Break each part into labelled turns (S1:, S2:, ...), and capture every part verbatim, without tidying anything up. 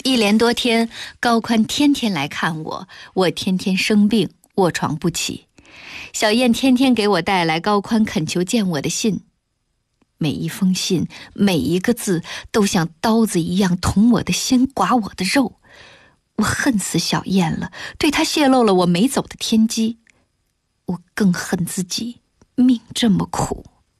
S1: 一连多天，高宽天天来看我，我天天生病，卧床不起。小燕天天给我带来高宽恳求见我的信，每一封信，每一个字都像刀子一样捅我的心，刮我的肉。我恨死小燕了，对她泄露了我没走的天机。我更恨自己命这么苦。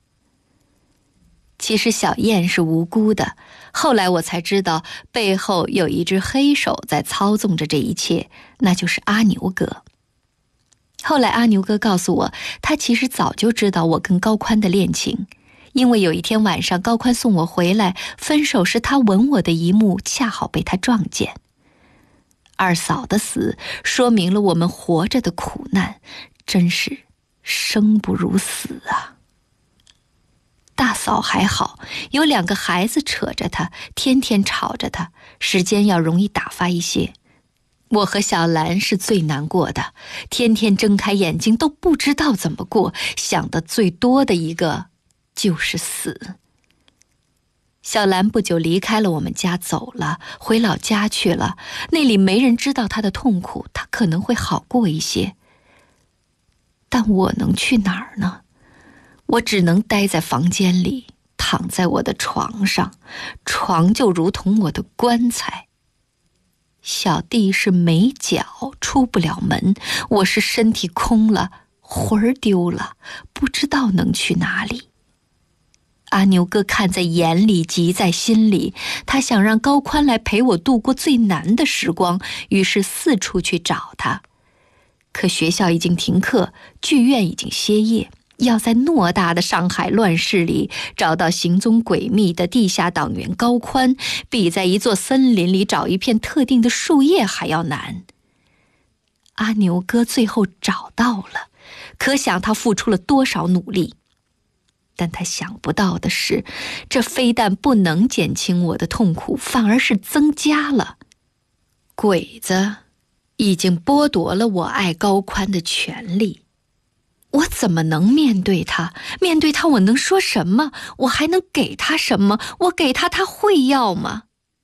S1: 其实小燕是无辜的，后来我才知道背后有一只黑手在操纵着这一切，那就是阿牛哥。后来阿牛哥告诉我，他其实早就知道我跟高宽的恋情，因为有一天晚上高宽送我回来，分手时他吻我的一幕恰好被他撞见。二嫂的死说明了我们活着的苦难，真是生不如死啊。大嫂还好，有两个孩子扯着她，天天吵着她，时间要容易打发一些。我和小兰是最难过的，天天睁开眼睛都不知道怎么过，想的最多的一个就是死。小兰不久离开了我们家走了，回老家去了，那里没人知道她的痛苦，她可能会好过一些。但我能去哪儿呢？我只能待在房间里，躺在我的床上，床就如同我的棺材。小弟是没脚，出不了门，我是身体空了，魂儿丢了，不知道能去哪里。阿牛哥看在眼里，急在心里，他想让高宽来陪我度过最难的时光，于是四处去找他。可学校已经停课，剧院已经歇业，要在偌大的上海乱世里找到行踪诡秘的地下党员高宽，比在一座森林里找一片特定的树叶还要难。阿牛哥最后找到了，可想他付出了多少努力。但他想不到的是，这非但不能减轻我的痛苦，反而是增加了。鬼子已经剥夺了我爱高宽的权利。我怎么能面对他？面对他我能说什么？我还能给他什么？我给他，他会要吗？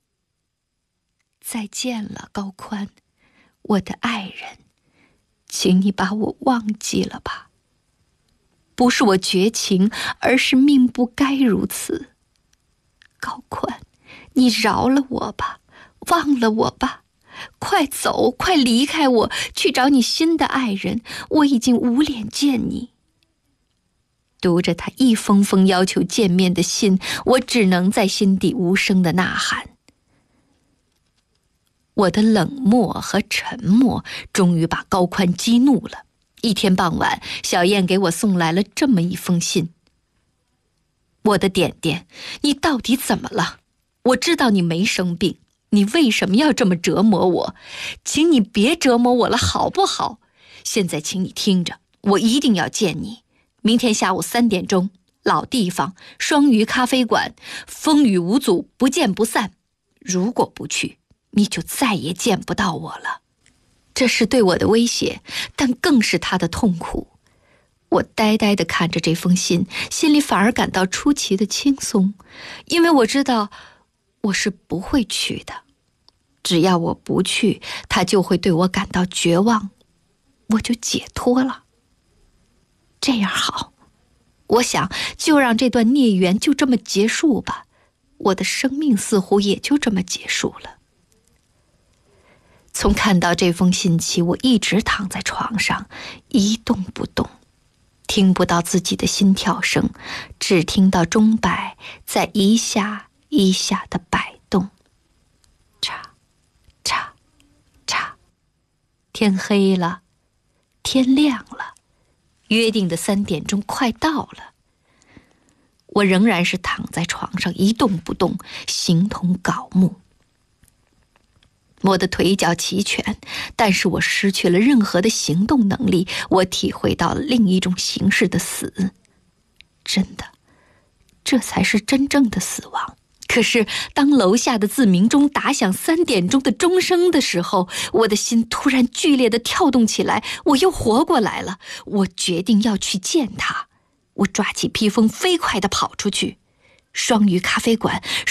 S1: 再见了，高宽，我的爱人，请你把我忘记了吧。不是我绝情，而是命不该如此。高宽，你饶了我吧，忘了我吧，快走，快离开我，去找你新的爱人，我已经无脸见你。读着他一封封要求见面的信，我只能在心底无声的呐喊。我的冷漠和沉默终于把高宽激怒了。一天傍晚，小燕给我送来了这么一封信。我的点点，你到底怎么了？我知道你没生病，你为什么要这么折磨我？请你别折磨我了，好不好？现在请你听着，我一定要见你。明天下午三点钟，老地方，双鱼咖啡馆，风雨无阻，不见不散。如果不去，你就再也见不到我了。这是对我的威胁，但更是他的痛苦。我呆呆地看着这封信，心里反而感到出奇的轻松，因为我知道我是不会去的。只要我不去，他就会对我感到绝望，我就解脱了。这样好，我想就让这段孽缘就这么结束吧，我的生命似乎也就这么结束了。从看到这封信起，我一直躺在床上一动不动，听不到自己的心跳声，只听到钟摆在一下一下的摆动，嚓嚓嚓。天黑了，天亮了，约定的三点钟快到了。我仍然是躺在床上一动不动，形同槁木。我的腿脚齐全，但是我失去了任何的行动能力，我体会到了另一种形式的死。真的，这才是真正的死亡。可是当楼下的自鸣钟打响三点钟的钟声的时候，我的心突然剧烈地跳动起来，我又活过来了。我决定要去见他，我抓起披风飞快地跑出去。双鱼咖啡馆